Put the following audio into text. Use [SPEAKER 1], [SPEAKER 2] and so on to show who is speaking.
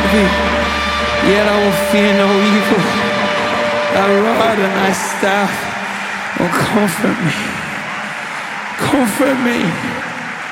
[SPEAKER 1] heavy, yet I will fear no evil. Thy rod and thy staff will comfort me. Comfort me.